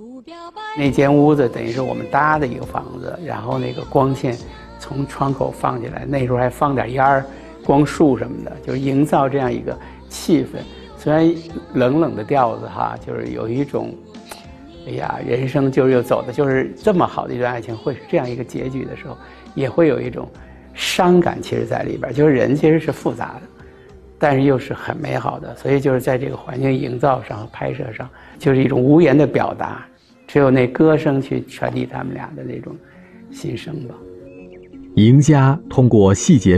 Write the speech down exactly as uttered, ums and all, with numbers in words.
那间屋子等于是我们搭的一个房子，然后那个光线从窗口放进来，那时候还放点烟儿、光束什么的，就是营造这样一个气氛。虽然冷冷的调子哈，就是有一种，哎呀，人生就是又走的就是这么好的一段爱情会是这样一个结局的时候，也会有一种伤感，其实在里边，就是人其实是复杂的，但是又是很美好的，所以就是在这个环境营造上、拍摄上，就是一种无言的表达，只有那歌声去传递他们俩的那种心声吧。 赢家通过细节